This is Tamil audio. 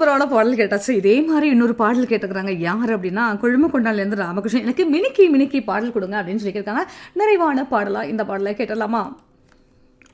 சூப்பரான பாடல் கேட்டாச்சு. இதே மாதிரி இன்னொரு பாடல் கேட்டுக்கிறாங்க. யார் அப்படின்னா கொழும்புகொண்டான்லேருந்து ராமகிருஷ்ணன். எனக்கு மினிக்கி மினிக்கி பாடல் கொடுங்க அப்படின்னு சொல்லி கேட்காங்க. நிறைவான பாடலா இந்த பாடலை கேட்டலாமா?